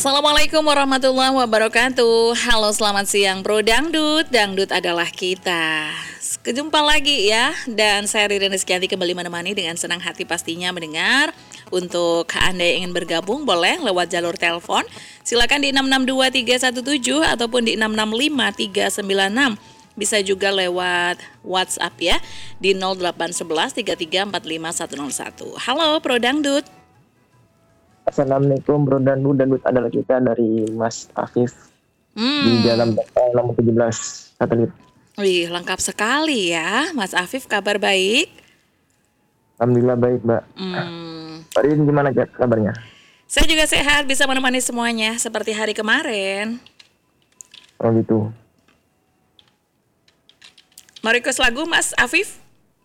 Assalamualaikum warahmatullahi wabarakatuh. Halo, selamat siang Bro Dangdut. Dangdut adalah kita. Kejumpa lagi ya. Dan saya Ririn Rizkyanti kembali menemani dengan senang hati pastinya mendengar. Untuk Anda yang ingin bergabung boleh lewat jalur telepon. Silakan di 662317 ataupun di 665396. Bisa juga lewat WhatsApp ya di 0811 3345 101. Halo Bro Dangdut. Assalamualaikum Bro Dangdut adalah kita dari Mas Afif di dalam nomor 17 satelit. Wih, lengkap sekali ya Mas Afif, kabar baik? Alhamdulillah baik Mbak. Pak Rin gimana kabarnya? Saya juga sehat, bisa menemani semuanya seperti hari kemarin. Oh gitu. Mau request lagu Mas Afif?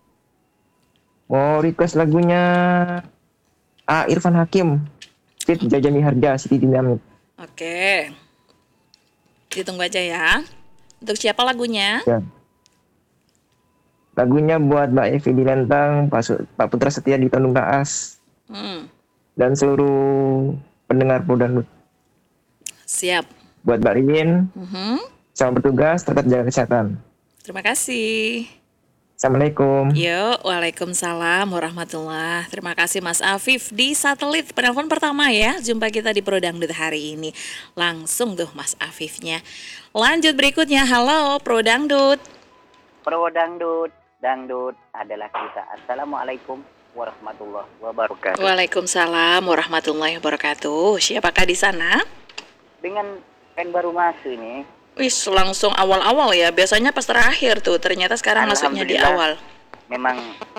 Mau request lagunya Irfan Hakim, Fit Jajami Harja, Siti Dinamit. Oke, ditunggu aja ya. Untuk siapa lagunya? Ya. Lagunya buat Mbak Evi di Lentang, Pak Putra Setia di Tanjung Kaas, dan seluruh pendengar Bro Dangdut. Siap. Buat Mbak Rin, selamat bertugas, tetap jaga kesehatan. Terima kasih. Assalamualaikum. Yuk, waalaikumsalam warahmatullah. Terima kasih Mas Afif di satelit penelpon pertama ya. Jumpa kita di Pro Dangdut hari ini. Langsung tuh Mas Afifnya. Lanjut berikutnya. Halo Pro Dangdut. Pro Dangdut, Dangdut adalah kita. Assalamualaikum warahmatullahi wabarakatuh. Waalaikumsalam warahmatullahi wabarakatuh. Siapakah di sana? Dengan kan baru masuk ini. Wis, langsung awal-awal ya. Biasanya pas terakhir tuh. Ternyata sekarang masuknya di awal. Memang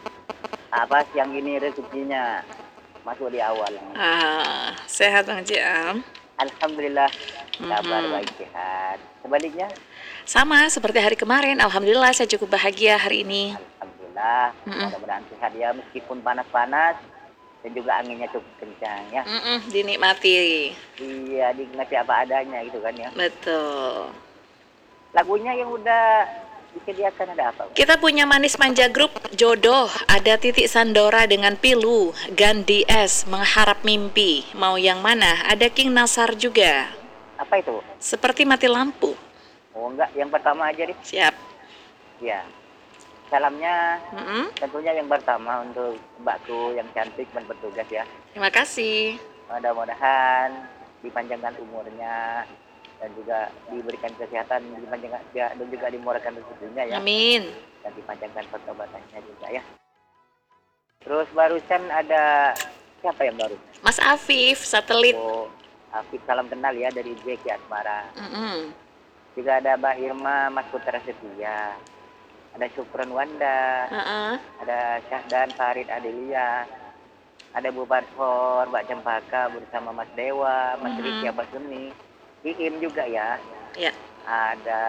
siang ini rezekinya masuk di awal. Sehat Bang Ciam. Alhamdulillah, kabar baik sehat. Sebaliknya? Sama seperti hari kemarin. Alhamdulillah saya cukup bahagia hari ini. Alhamdulillah, mudah-mudahan sehat ya meskipun panas-panas. Dan juga anginnya cukup kencang ya. Dinikmati. Iya, dinikmati apa adanya gitu kan ya. Betul. Lagunya yang udah disediakan ada apa? Kita punya Manis Manja Grup, Jodoh, ada Titik Sandora dengan Pilu, Gandhi S, Mengharap Mimpi. Mau yang mana? Ada King Nasar juga. Apa itu? Seperti Mati Lampu. Oh enggak, yang pertama aja deh. Siap. Ya. Salamnya tentunya yang pertama untuk mbakku yang cantik dan bertugas ya. Terima kasih. Mudah-mudahan dipanjangkan umurnya dan juga diberikan kesehatan, dipanjangkan dan juga dimurahkan rezekinya ya. Amin. Dan dipanjangkan pertobatannya juga ya. Terus barusan ada siapa yang baru? Mas Afif, satelit. Oh, Afif salam kenal ya dari Jeki Asmara. Juga ada Mbak Irma, Mas Putra Setia. Ada Syukron Wanda, ada Syahdan Farid Adelia, ada Bu Barfor, Mbak Cempaka bersama Mas Dewa, Mas Riki Abbas Suni, Iim juga ya. Ya. Ada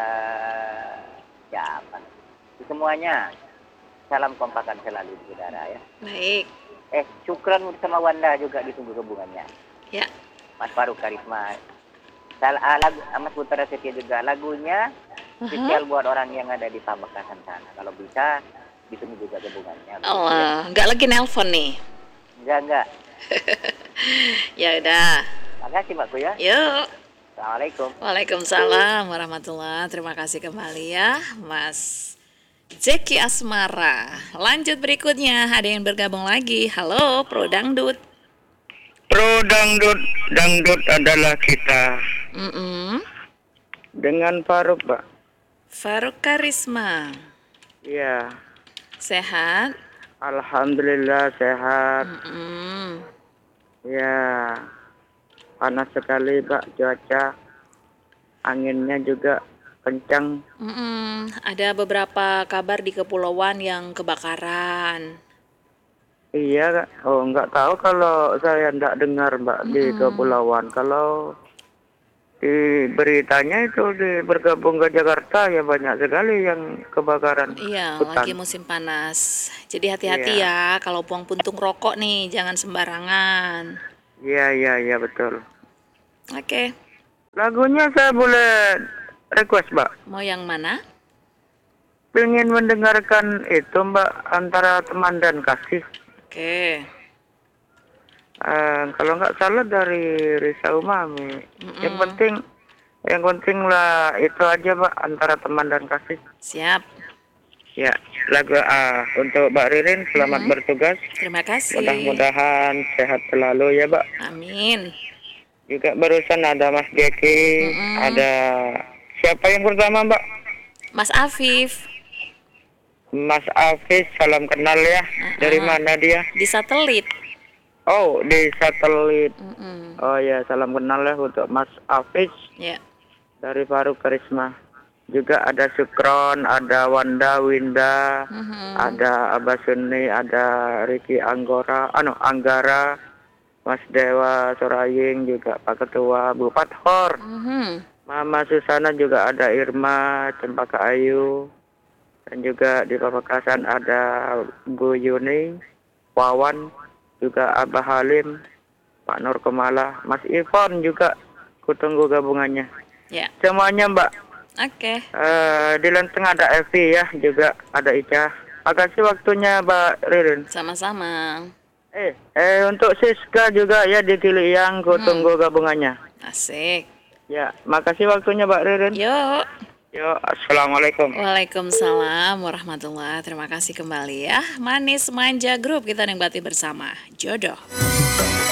siapa? Semuanya salam kompakan selalu di udara ya. Baik. Syukron bersama Wanda juga ditunggu hubungannya. Ya. Mas Faruk Karisma. Lagu Mas Putra Setia juga lagunya. Spesial buat orang yang ada di Pamekasan sana. Kalau bisa, ditunggu juga hubungannya. Allah, nggak lagi nelpon nih? Enggak. Ya udah. Makasih Mbakku ya. Yuk. Assalamualaikum. Waalaikumsalam warahmatullahi. Terima kasih kembali ya, Mas Jeki Asmara. Lanjut berikutnya, ada yang bergabung lagi. Halo, Pro Dangdut. Pro Dangdut, Dangdut adalah kita. Dengan Faruk, Pak. Faruk Karisma. Iya. Sehat? Alhamdulillah sehat. Ya. Panas sekali, Pak, cuaca. Anginnya juga kencang. Ada beberapa kabar di kepulauan yang kebakaran. Iya, nggak tahu kalau saya nggak dengar, Mbak, di kepulauan. Kalau di beritanya itu bergabung ke Jakarta ya banyak sekali yang kebakaran. Iya, hutan. lagi musim panas. Jadi hati-hati ya kalau buang puntung rokok nih, jangan sembarangan. Iya, betul. Oke. Lagunya saya boleh request, Mbak. Mau yang mana? Pengen mendengarkan itu, Mbak, antara teman dan kasih. Oke. Kalau nggak salah dari Risa Umami. Yang penting lah itu aja Mbak, antara teman dan kasih. Siap. Ya, lagu untuk Mbak Ririn selamat bertugas. Terima kasih. Mudah-mudahan sehat selalu ya Mbak. Amin. Juga barusan ada Mas Jeki, ada siapa yang pertama Mbak? Mas Afif. Mas Afif, salam kenal ya. Dari mana dia? Di satelit. Oh, di satelit. Oh ya, salam kenal ya untuk Mas Afif. Ya. Dari Faruk Karisma. Juga ada Sukron, ada Wanda, Winda, ada Abah Suni, ada Ricky Anggara, Mas Dewa Soraying, juga Pak Ketua, Bu Pathor, Mama Susana, juga ada Irma, Cempaka Ayu, dan juga di Pamekasan ada Bu Yuni, Wawan, juga Abah Halim, Pak Nur Kemala, Mas Ivon juga, kutunggu gabungannya. Ya. Semuanya Mbak. Oke. Di Lenteng ada Evi ya, juga ada Ica. Makasih waktunya Mbak Ririn. Sama-sama. Untuk Siska juga ya di Kiliang, ku tunggu gabungannya. Asik. Ya, makasih waktunya Mbak Ririn. Yuk. Assalamualaikum. Waalaikumsalam warahmatullahi. Terima kasih kembali ya. Manis Manja Group kita nikmati bersama. Jodoh.